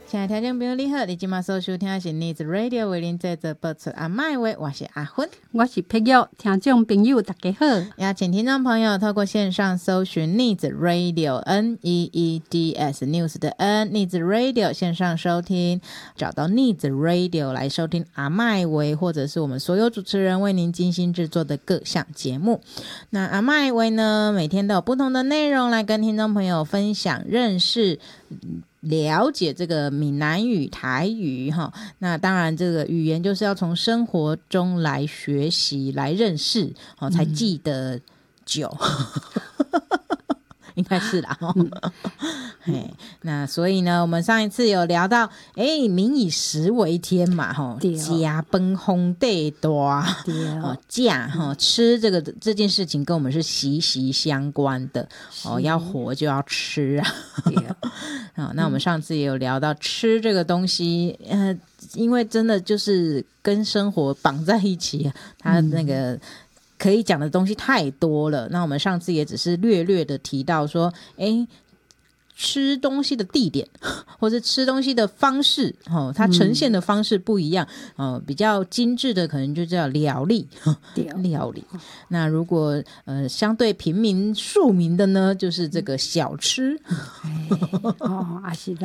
亲爱的听众朋友你好，你今晚所收听的是 Needs Radio 为您在这播出阿麦话，我是阿芬， 我是佩玉。听众朋友大家好， 邀请听众朋友透过线上搜寻 Needs Radio NEEDS News 的 N Needs Radio 线上收听，找到 Needs Radio 来收听阿麦话，或者是我们所有主持人为您精心制作的各项节目。那阿麦话呢，每天都有不同的内容来跟听众朋友分享认识了解这个闽南语台语哈，那当然这个语言就是要从生活中来学习来认识才记得久应该是啦那所以呢我们上一次有聊到民以食为天嘛家崩烘地大价吃这件事情跟我们是息息相关的要活就要吃那我们上次也有聊到吃这个东西因为真的就是跟生活绑在一起它那个可以讲的东西太多了，那我们上次也只是略略的提到说吃东西的地点或者吃东西的方式它呈现的方式不一样比较精致的可能就叫料理料理。那如果相对平民庶民的呢就是这个小吃